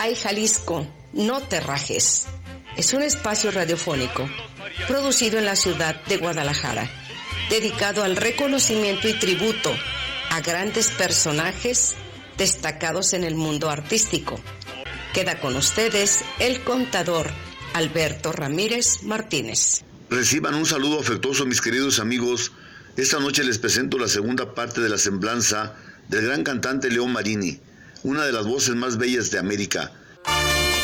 Ay, Jalisco, no te rajes. Es un espacio radiofónico producido en la ciudad de Guadalajara, dedicado al reconocimiento y tributo a grandes personajes destacados en el mundo artístico. Queda con ustedes el contador Alberto Ramírez Martínez. Reciban un saludo afectuoso, mis queridos amigos. Esta noche les presento la segunda parte de la semblanza del gran cantante León Marini, una de las voces más bellas de América,